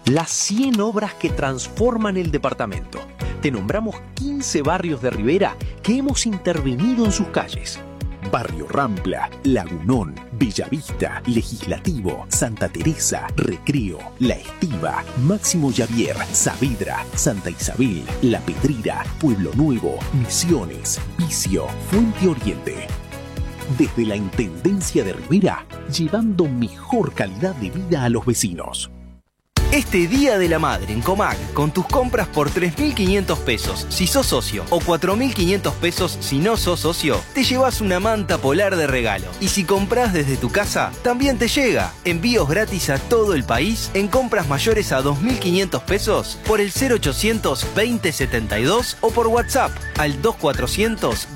las 100 obras que transforman el departamento. Te nombramos 15 barrios de Rivera que hemos intervenido en sus calles. Barrio Rampla, Lagunón, Bellavista, Legislativo, Santa Teresa, Recreo, La Estiva, Máximo Javier, Saavedra, Santa Isabel, La Pedrera, Pueblo Nuevo, Misiones, Vicio, Fuente Oriente. Desde la Intendencia de Rivera, llevando mejor calidad de vida a los vecinos. Este Día de la Madre en Comag, con tus compras por 3.500 pesos si sos socio o 4.500 pesos si no sos socio, te llevas una manta polar de regalo. Y si compras desde tu casa, también te llega. Envíos gratis a todo el país en compras mayores a 2.500 pesos por el 0800 2072 o por WhatsApp al 2400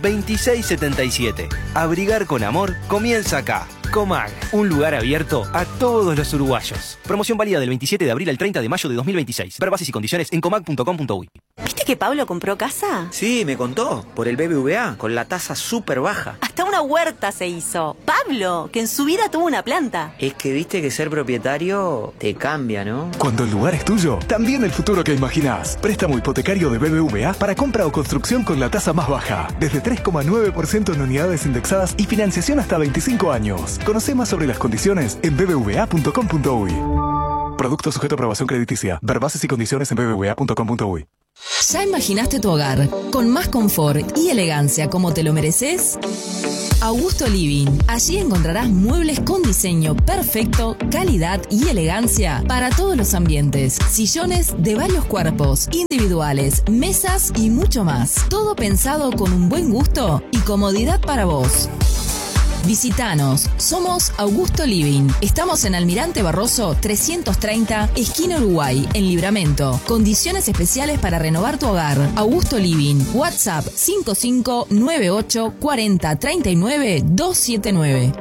2677. Abrigar con amor comienza acá. Comag, un lugar abierto a todos los uruguayos. Promoción válida del 27 de abril al 30 de mayo de 2026. Ver bases y condiciones en comag.com.uy. ¿Viste que Pablo compró casa? Sí, me contó. Por el BBVA, con la tasa súper baja. Hasta una huerta se hizo. Pablo, que en su vida tuvo una planta. Es que viste que ser propietario te cambia, ¿no? Cuando el lugar es tuyo, también el futuro que imaginás. Préstamo hipotecario de BBVA para compra o construcción con la tasa más baja. Desde 3,9% en unidades indexadas y financiación hasta 25 años. Conoce más sobre las condiciones en bbva.com.uy. Producto sujeto a aprobación crediticia. Ver bases y condiciones en bbva.com.uy. ¿Ya imaginaste tu hogar con más confort y elegancia como te lo mereces? Augusto Living. Allí encontrarás muebles con diseño perfecto, calidad y elegancia para todos los ambientes. Sillones de varios cuerpos, individuales, mesas y mucho más. Todo pensado con un buen gusto y comodidad para vos. Visítanos, somos Augusto Living. Estamos en Almirante Barroso 330, esquina Uruguay, en Libramento. Condiciones especiales para renovar tu hogar. Augusto Living, WhatsApp 5598 40 39 279.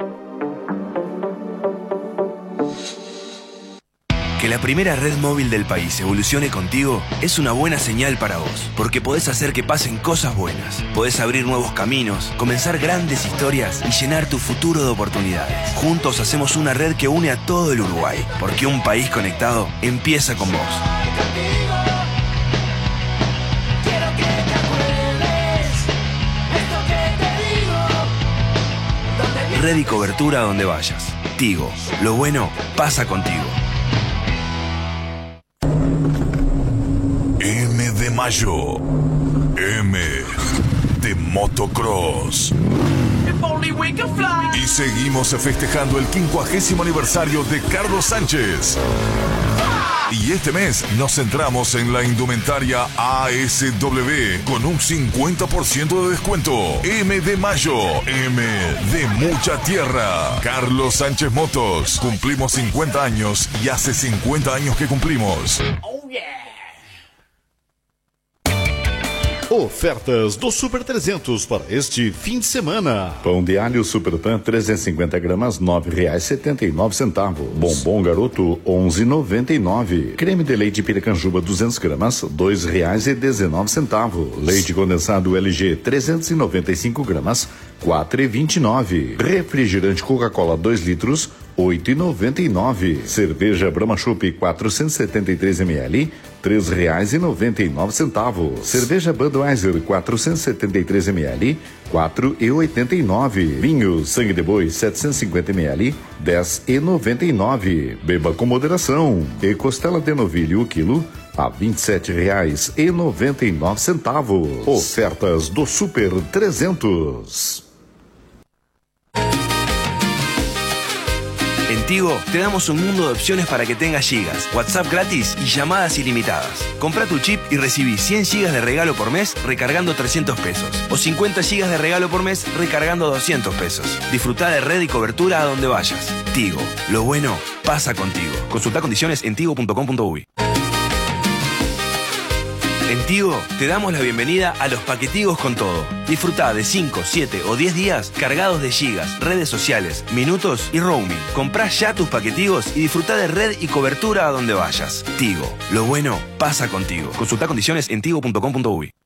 Que la primera red móvil del país evolucione contigo es una buena señal para vos, porque podés hacer que pasen cosas buenas, podés abrir nuevos caminos, comenzar grandes historias y llenar tu futuro de oportunidades. Juntos hacemos una red que une a todo el Uruguay, porque un país conectado empieza con vos. Red y cobertura donde vayas. Tigo, lo bueno pasa contigo. M de Mayo. M de Motocross. Y seguimos festejando el 50º aniversario de Carlos Sánchez. Y este mes nos centramos en la indumentaria ASW con un 50% de descuento. M de Mayo, M de mucha tierra. Carlos Sánchez Motos. Cumplimos 50 años y hace 50 años que cumplimos. Ofertas do Super 300 para este fim de semana. Pão de alho Super Pan 350 gramas R$ 9,79. Bombom Garoto 11,99. Creme de leite Piracanjuba 200 gramas R$ 2,19. Leite condensado LG 395 gramas R$ 4,29. Refrigerante Coca-Cola 2 litros R$ 8,99. Cerveja Brahma Chopp 473 ml R$ 3,99. Cerveja Budweiser 473 ml R$ 4,89. Vinho Sangue de Boi 750 ml R$ 10,99. Beba com moderação. E costela de novilho o quilo a R$ 27,99. Ofertas do Super 300. En Tigo te damos un mundo de opciones para que tengas gigas, WhatsApp gratis y llamadas ilimitadas. Compra tu chip y recibí 100 gigas de regalo por mes recargando 300 pesos. O 50 gigas de regalo por mes recargando 200 pesos. Disfruta de red y cobertura a donde vayas. Tigo, lo bueno pasa contigo. Consulta condiciones en tigo.com.uy. En Tigo te damos la bienvenida a los paquetigos con todo. Disfruta de 5, 7 o 10 días cargados de gigas, redes sociales, minutos y roaming. Comprá ya tus paquetigos y disfruta de red y cobertura a donde vayas. Tigo, lo bueno pasa contigo. Consulta condiciones en tigo.com.uy.